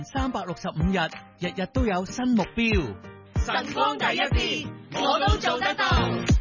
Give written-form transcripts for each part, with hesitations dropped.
365日，日日都有新目標。 晨光第一線，我都做得到。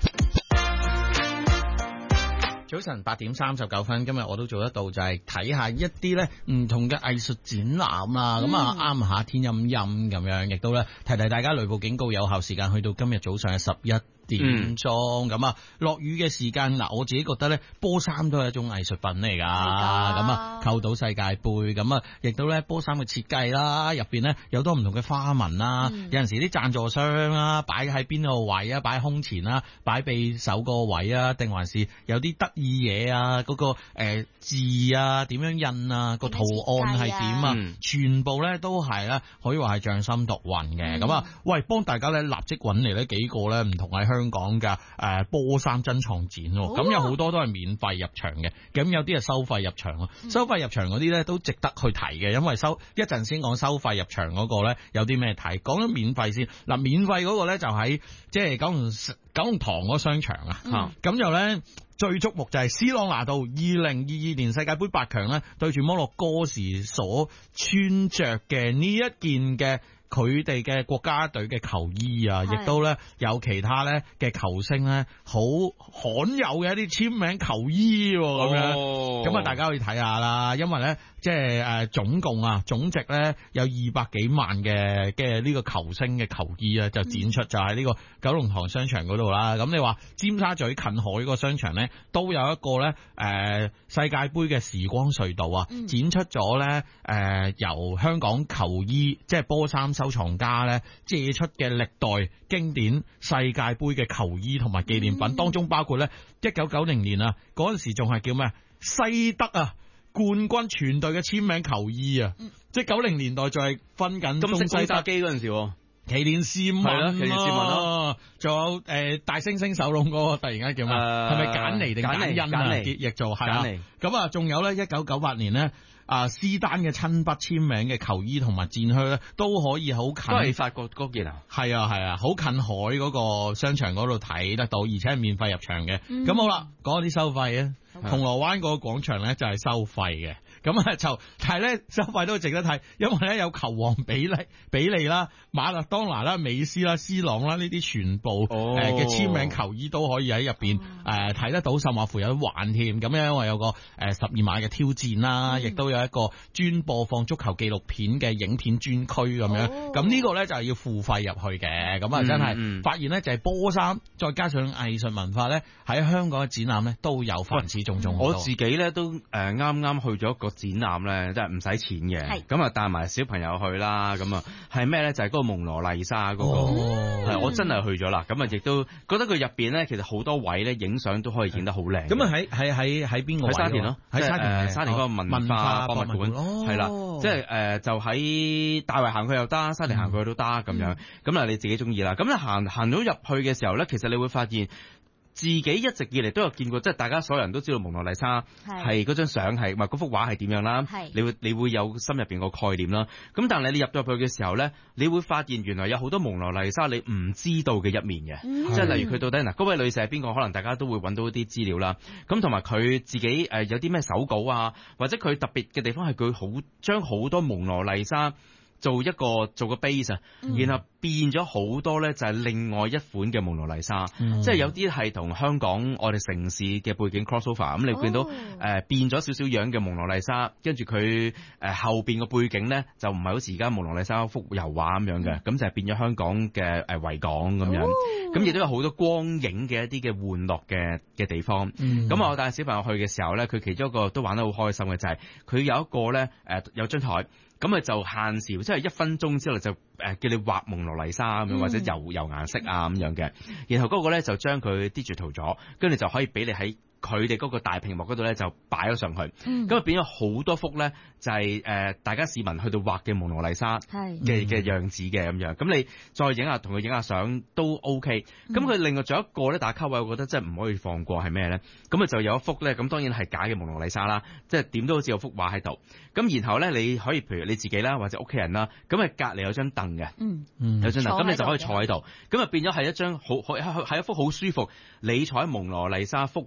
早晨8:39，今日我都做得到，就係睇下一啲咧唔同嘅藝術展覽啦。咁啱夏天陰陰咁樣，亦都咧提大家雷暴警告有效時間去到今日早上嘅11點鐘。咁啊，落雨嘅時間嗱，我自己覺得咧波衫都係一種藝術品嚟㗎。咁啊，扣到世界盃，咁啊，亦都咧波衫嘅設計啦，入邊咧有多唔同嘅花紋啦。有陣時啲贊助商啦，擺喺邊個位啊？擺胸前啦，擺臂手個位啊，定還是有啲得意嘢啊？嗰個字啊，點樣印啊？個圖案係點啊？全部咧都係咧，可以話係匠心獨運嘅。咁啊，喂，幫大家咧立即揾嚟呢幾個咧唔同喺香港嘅波衫珍藏展喎。咁有好多都係免費入場嘅，咁有啲係收費入場咯。收費入場嗰啲咧都值得去提嘅，因為一陣先講收費入場嗰個咧有啲咩睇。講咗免費先，嗱，免費嗰個咧就喺即係九龍塘嗰個商場啊。咁就咧最矚目就係 C 朗拿度2022年世界盃8強咧對住摩洛哥時所穿着嘅呢一件嘅佢哋嘅國家隊嘅球衣啊，亦都咧有其他咧嘅球星咧好罕有嘅一啲簽名球衣咁樣，咁啊大家可以睇下啦，因為咧即係總共總值咧有200幾萬嘅呢個球星嘅球衣啊，就展出就喺呢個九龍塘商場嗰度啦。咁你話尖沙咀近海嗰個商場咧都有一個咧世界盃嘅時光隧道啊，展出咗咧由香港球衣即係波衫收藏家咧借出嘅歷代經典世界盃嘅球衣同埋紀念品，當中包括咧1990年啊，嗰陣時仲係叫咩西德啊冠軍全隊嘅簽名球衣啊，即係90年代就係分緊東西德機嗰陣時， 奇連士文仲有大猩猩手籠嗰個突然間叫咩？係咪簡尼定簡恩啊？譯做係啦。咁啊，仲有咧1998年咧斯丹嘅親筆簽名嘅球衣同埋戰靴咧，都可以好近。都係法國嗰件啊？ 係啊，好近海嗰個商場嗰度睇得到，而且係免費入場嘅。咁好啦，講啲收費啊。銅鑼灣個廣場咧就係收費嘅，咁但係咧收費都值得睇，因為咧有球王比利啦、馬勒當拿啦、美斯啦、C 朗啦呢啲全部嘅簽名球衣都可以喺入邊睇得到，甚或乎有得玩添。咁因為有個12碼嘅挑戰啦，亦都有一個專播放足球紀錄片嘅影片專區咁樣。咁呢個咧就係要付費入去嘅。咁啊真係發現咧就係波衫再加上藝術文化咧喺香港嘅展覽咧都有凡此種種。 我自己咧都啱啱去咗一個展覽咧，即係唔使錢嘅，咁啊帶埋小朋友去啦，咁啊係咩咧？就係嗰個蒙羅麗莎嗰個，係我真係去咗啦，咁啊亦都覺得佢入邊咧其實好多位咧影相都可以影得好靚。 咁啊喺邊個位？ 喺沙田咯，喺沙田嗰個文化博物館，係啦，即係就喺大圍行去又得，沙田行去都得咁樣，咁啊你自己中意啦。咁你行到入去嘅時候咧，其實你會發現自己一直以嚟都有見過，即係大家所有人都知道蒙羅麗莎係嗰張相係，唔係嗰幅畫係點樣啦。你會有心入邊個概念啦。咁但係你入咗去嘅時候咧，你會發現原來有好多蒙羅麗莎你唔知道嘅一面嘅，即係例如佢到底嗰位女士係邊個，可能大家都會揾到一啲資料啦。咁同埋佢自己有啲咩手稿啊，或者佢特別嘅地方係佢將好多蒙羅麗莎做個 base 啊，然後變咗好多咧，就係另外一款嘅蒙羅麗莎，即係有啲係同香港我哋城市嘅背景 crossover，咁你見到變咗少少樣嘅蒙羅麗莎，跟住佢後邊個背景咧就唔係好似而家蒙羅麗莎幅油畫咁樣嘅，咁就係變咗香港嘅維港咁樣，咁亦都有好多光影嘅一啲嘅玩樂嘅地方。咁我帶小朋友去嘅時候咧，佢其中一個都玩得好開心嘅就係佢有一個咧有張台。咁咪就限時，即係1分鐘之後就叫你畫蒙羅麗莎咁樣，或者油顏色啊咁樣嘅。然後嗰個咧就將佢 digital 咗，跟住就可以俾你喺佢哋嗰個大屏幕嗰度咧就擺咗上去，咁啊變咗好多幅咧就係大家市民去到畫嘅蒙羅麗莎嘅樣子嘅咁樣，咁你再影下同佢影下相都 OK。咁佢另外仲有一個咧打卡位，我覺得真係唔可以放過係咩咧？咁啊就有一幅咧，咁當然係假嘅蒙羅麗莎啦，即係點都好似有幅畫喺度。咁然後咧你可以譬如你自己啦或者屋企人啦，咁啊隔離有張凳嘅，有張凳，咁你就可以坐喺度，咁啊變咗係一張係一幅好舒服，你坐喺蒙羅麗莎幅畫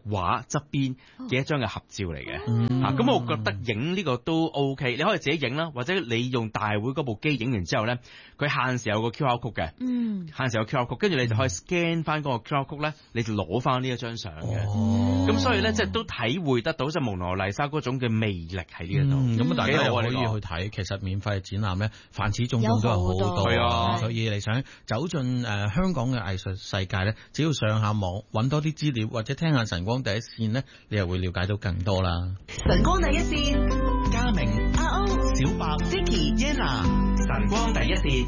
側邊嘅一張嘅合照嚟嘅。咁我覺得影呢個都 OK， 你可以自己影啦，或者你用大會嗰部機影完之後咧，佢限時有個 QR code 嘅，限時有 QR code，跟住你就可以 scan 翻嗰個 QR code 咧，你就攞翻呢一張相嘅。咁所以咧，即係都體會得到即係蒙羅麗莎嗰種嘅魅力喺呢一度。咁大家可以去睇，其實免費嘅展覽咧，凡此種種都有好多。係啊，所以你想走進香港嘅藝術世界咧，只要上下網揾多啲資料，或者聽下晨光第一線咧，你又會了解到更多啦。 晨光第一線， 嘉明、 阿歐、 小白、 Vicky、 Yella， 晨光第一線，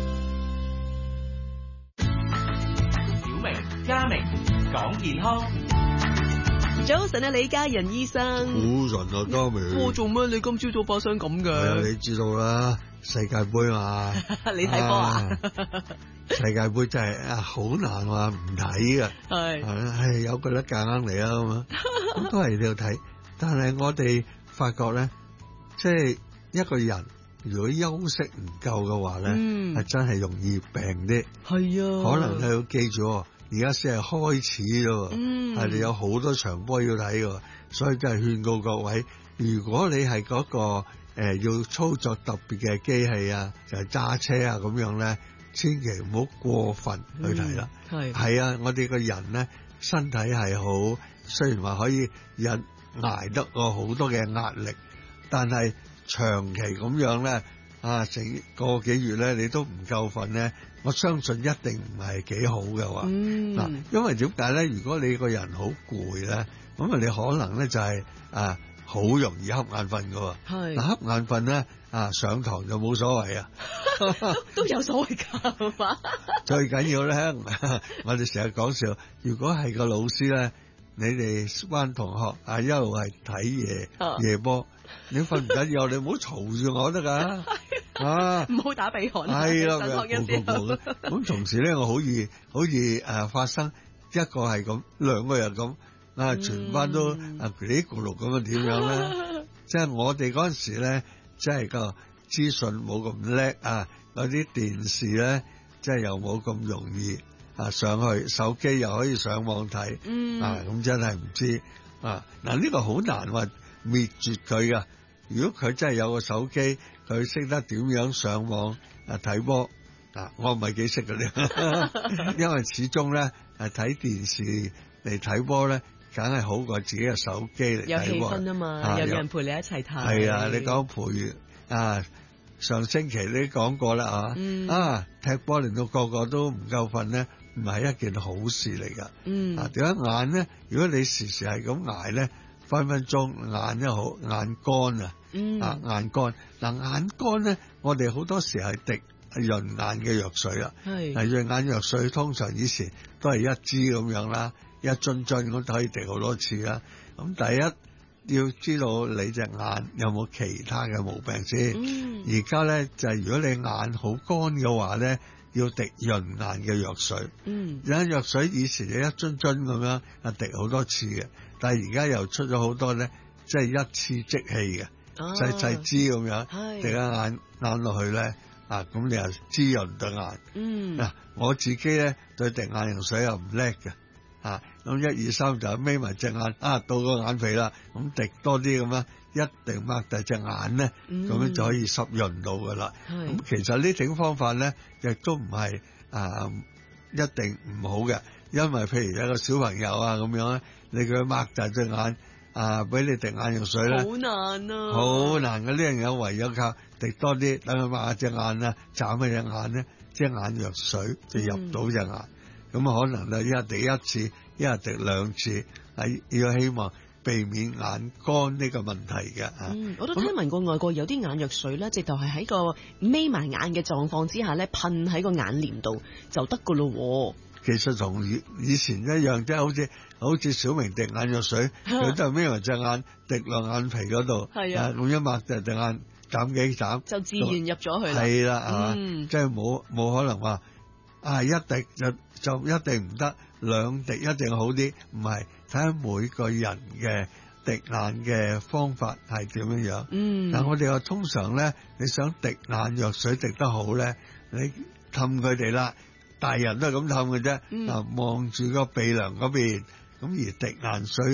小明、嘉明講健康。早晨啊，李家仁醫生。 早晨啊，嘉明。 我做咩？你今朝早把聲咁嘅？ 係啊，你知道啦，世界盃嘛。 你睇波啊？ 世界盃真係好難話唔睇嘅。係有個得夾硬嚟啦咁啊，咁都係你要睇。但係我哋發覺咧，即係一個人如果休息唔夠嘅話咧，係真係容易病啲。係啊，可能你要記住。而家先係開始咯，係你有好多場波要睇嘅，所以真係勸告各位，如果你係嗰個要操作特別嘅機器啊，就係揸車啊咁樣咧，千祈唔好過分去睇啦。係啊，我哋個人咧身體係好，雖然話可以捱得過好多嘅壓力，但係長期咁樣咧成個幾月咧你都唔夠瞓咧。我相信一定唔係幾好嘅話，因為點解咧？如果你個人好攰咧，咁啊你可能咧就係好容易瞌眼瞓㗎。嗱，瞌眼瞓咧上堂就冇所謂啊， 都有所謂㗎係嘛？ 最緊要咧，我哋成日講笑，如果係個老師咧，你哋班同學一路係睇夜波，你瞓唔緊要，你唔好嘈住我得㗎。 唔好打鼻鼾。 係啦，咁同時咧，我好易發生一個係咁，兩個又咁，全班都噼里咕嚕咁樣點樣咧？即係我哋嗰陣時咧，即係個資訊冇咁叻嗰啲電視咧，即係又冇咁容易上去，手機又可以上網睇，咁真係唔知嗱呢個好難話滅絕佢噶。如果佢真係有個手機，佢識得點樣上網睇波我唔係幾識嘅咧，因為始終咧睇電視嚟睇波咧，梗係好過自己嘅手機嚟睇波。有氣氛啊嘛，有人陪你一齊睇。 係啊，你講陪上星期你講過啦踢波令到個個都唔夠瞓咧，唔係一件好事嚟㗎。點解眼咧？如果你時時係咁捱咧，分分鐘眼又好眼乾眼乾眼乾咧，我哋好多時係滴潤眼嘅藥水啦。潤眼藥水通常以前都係一支咁樣啦，一樽樽咁可以滴好多次啦。咁第一要知道你隻眼有冇其他嘅毛病先。而家咧就係如果你眼好乾嘅話咧，要滴潤眼嘅藥水。有藥水以前就一樽樽咁樣滴好多次嘅，但係而家又出咗好多咧，即係一次即棄嘅。細細支咁樣，滴眼落去咧，咁你又滋潤對眼。我自己咧對滴眼藥水又唔叻嘅，咁1、2、3就眯埋隻眼，到個眼皮啦，咁滴多啲咁樣，一定擘大隻眼咧，咁樣就可以濕潤到噶啦。咁其實呢種方法咧，亦都唔係一定唔好嘅，因為譬如有個小朋友咁樣咧，你叫佢擘大隻眼。俾你滴眼藥水咧，好難啊！好難嘅，呢樣嘢唯有靠滴多啲，等佢擘下隻眼眨下隻眼咧，即係眼藥水就入到隻眼。咁可能咧一日滴一次，一日滴2次，要希望避免眼乾呢個問題嘅。 我都聽聞過外國有啲眼藥水咧，直頭係喺個眯埋眼嘅狀況之下咧，噴喺個眼簾度就得噶咯。 其實同以前一樣，即係好似小明滴眼藥水，佢都係眯埋隻眼滴落眼皮嗰度，咁一擘大隻眼眨幾眨，就自然入咗去啦。係啦，係嘛，即係冇可能話一滴就一定唔得，2滴一定好啲，唔係睇下每個人嘅滴眼嘅方法係點樣樣。但我哋話通常咧，你想滴眼藥水滴得好咧，你氹佢哋啦。大人都係咁氹嘅啫，望住個鼻梁嗰邊，咁而滴眼水咧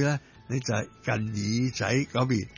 你就係近耳仔嗰邊。